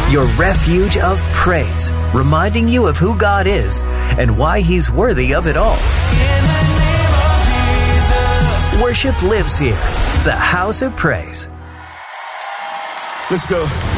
your refuge of praise, reminding you of who God is and why He's worthy of it all. Worship lives here, the House of Praise. Let's go.